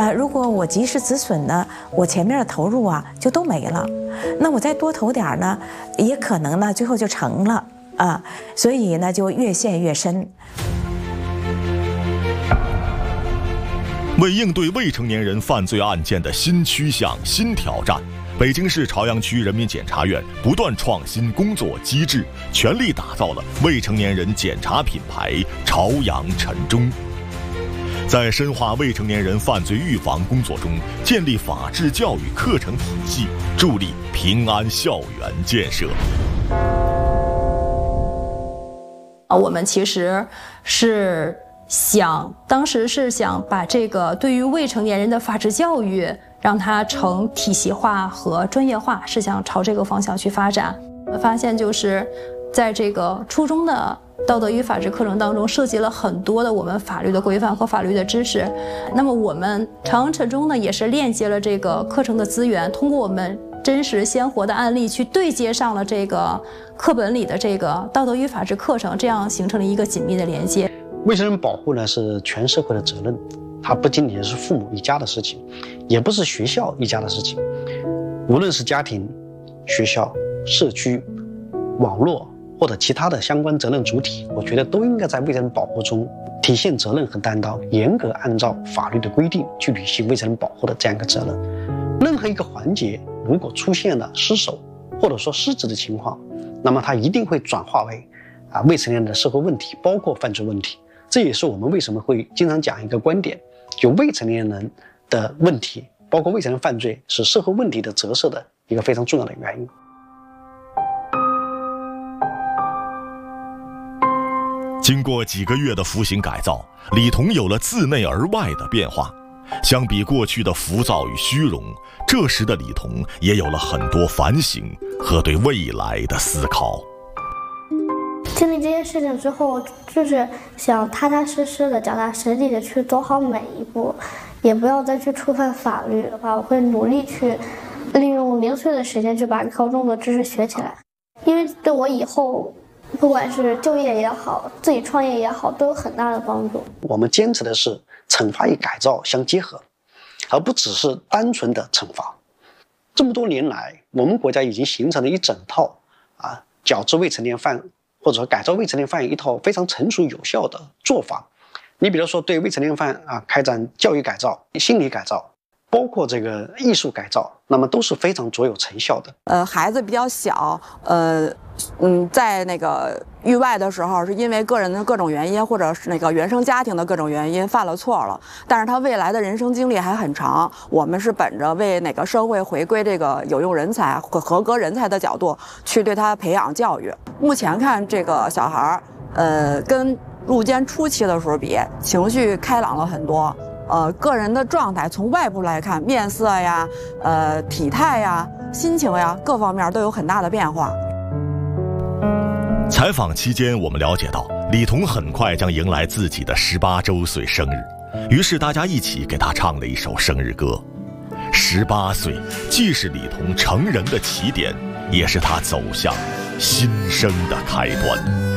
如果我及时止损呢，我前面的投入啊就都没了。那我再多投点呢，也可能呢最后就成了啊。所以呢就越陷越深。 为应对未成年人犯罪案件的新趋向、新挑战，北京市朝阳区人民检察院不断创新工作机制，全力打造了未成年人检察品牌朝阳晨钟。在深化未成年人犯罪预防工作中，建立法治教育课程体系，助力平安校园建设。 我们其实是当时是想把这个对于未成年人的法治教育，让它成体系化和专业化，是想朝这个方向去发展。我们发现就是在这个初中的道德与法治课程当中，涉及了很多的我们法律的规范和法律的知识。那么我们朝阳晨钟呢，也是链接了这个课程的资源，通过我们真实鲜活的案例去对接上了这个课本里的这个道德与法治课程，这样形成了一个紧密的连接。 未成年保护呢是全社会的责任，它不仅仅是父母一家的事情，也不是学校一家的事情。无论是家庭、学校、社区、网络或者其他的相关责任主体，我觉得都应该在未成年保护中体现责任和担当，严格按照法律的规定去履行未成年保护的这样一个责任。任何一个环节如果出现了失守或者说失职的情况，那么它一定会转化为未成年人的社会问题，包括犯罪问题。这也是我们为什么会经常讲一个观点，就未成年人的问题，包括未成年犯罪，是社会问题的折射的一个非常重要的原因。 经过几个月的服刑改造，李彤有了自内而外的变化。相比过去的浮躁与虚荣，这时的李彤也有了很多反省和对未来的思考。 经历这件事情之后，就是想踏踏实实的、脚踏实地的去走好每一步，也不要再去触犯法律的话，我会努力去利用零碎的时间去把高中的知识学起来，因为对我以后不管是就业也好，自己创业也好，都有很大的帮助。 我们坚持的是惩罚与改造相结合，而不只是单纯的惩罚。这么多年来，我们国家已经形成了一整套矫治未成年犯或者说改造未成年犯一套非常成熟有效的做法。你比如说对未成年犯开展教育改造、心理改造，包括这个艺术改造，那么都是非常卓有成效的。 孩子比较小，在那个狱外的时候，是因为个人的各种原因，或者是那个原生家庭的各种原因犯了错了，但是他未来的人生经历还很长。我们是本着为那个社会回归这个有用人才和合格人才的角度去对他培养教育。目前看这个小孩跟入监初期的时候比，情绪开朗了很多。个人的状态从外部来看，面色呀、体态呀、心情呀，各方面都有很大的变化。 采访期间，我们了解到，李彤很快将迎来自己的18周岁生日，于是大家一起给他唱了一首生日歌。18岁，既是李彤成人的起点，也是他走向新生的开端。